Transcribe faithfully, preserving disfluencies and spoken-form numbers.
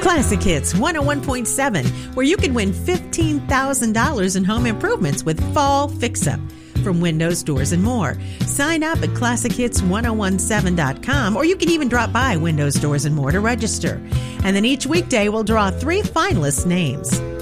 Classic Hits one oh one point seven, where you can win fifteen thousand dollars in home improvements with Fall Fix-Up from windows, doors, and more. Sign up at classic hits ten seventeen dot com, or you can even drop by Windows, Doors, and More to register. And then each weekday, we'll draw three finalists' names.